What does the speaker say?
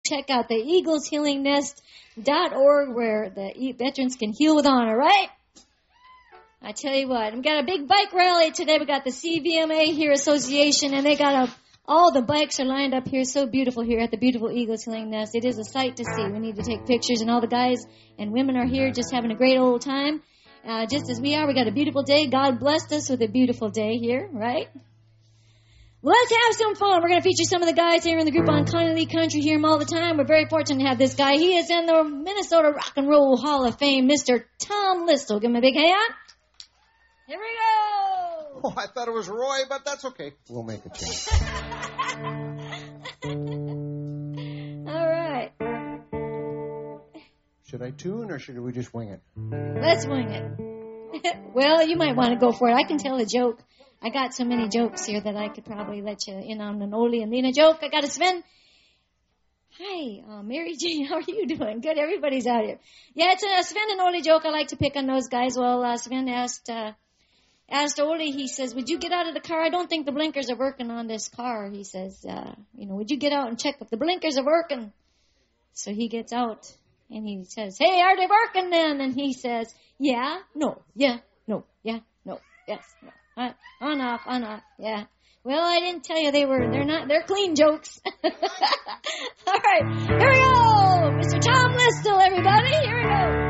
check out the eagleshealingnest.org where the veterans can heal with honor, right? I tell you what, we got a big bike rally today. We got the CVMA here association, and they got all the bikes are lined up here, so beautiful here at the beautiful Eagles Healing Nest. It is a sight to see. We need to take pictures, and all the guys and women are here just having a great old time. Just as we are, we got a beautiful day. God blessed us with a beautiful day here, right? Let's have some fun. We're going to feature some of the guys here in the group on Connolly Country. Hear them all the time. We're very fortunate to have this guy. He is in the Minnesota Rock and Roll Hall of Fame, Mr. Tom Listel. Give him a big hand. Here we go. Oh, I thought it was Roy, but that's okay. We'll make a change. All right. Should I tune or should we just wing it? Let's wing it. Well, you might want to go for it. I can tell a joke. I got so many jokes here that I could probably let you in on an Ole and Lena joke. I got a Sven. Hi, Mary Jane, how are you doing? Good, everybody's out here. Yeah, it's a Sven and Ole joke. I like to pick on those guys. Well, Sven asked Ole, he says, would you get out of the car? I don't think the blinkers are working on this car. He says, would you get out and check if the blinkers are working? So he gets out and he says, hey, are they working then? And he says, yeah, no, yeah, no, yeah, no, yes, no. On, off, yeah. Well, I didn't tell you they're clean jokes. All right, here we go. Mr. Tom Listel, everybody, here we go.